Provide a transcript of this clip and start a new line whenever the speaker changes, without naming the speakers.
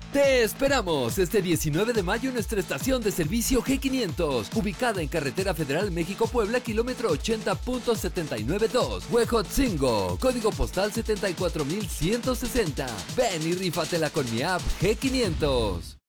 Te esperamos este 19 de mayo en nuestra estación de servicio G500, ubicada en Carretera Federal México-Puebla, kilómetro 80.792, Huejotzingo, código postal 74160. Ven y rífatela con mi app G500.